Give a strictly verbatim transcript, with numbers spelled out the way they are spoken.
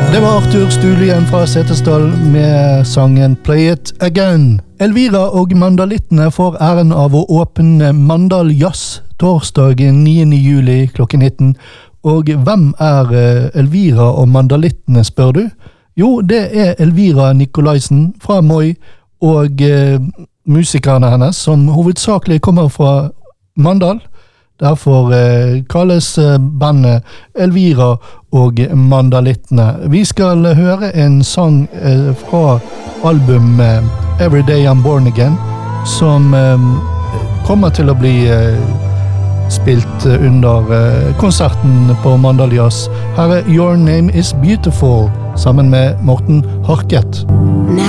Det var Arthur Stulien fra Setesdal med sangen Play It Again. Elvira og Mandalittene får æren av å åpne Mandal Jazz torsdag niende juli klokken nitten. Og hvem er Elvira og Mandalittene, spør du? Jo, det er Elvira Nikolaisen fra Moi og eh, musikerne hennes, som hovedsakelig kommer fra Mandal. Derfor eh, kalles eh, bandet Elvira og Mandalittene. Vi skal høre en sang eh, fra album eh, Every Day I'm Born Again, som eh, kommer til å bli eh, spilt under eh, konserten på Mandal Jazz. Her er Your Name Is Beautiful, sammen med Morten Harket.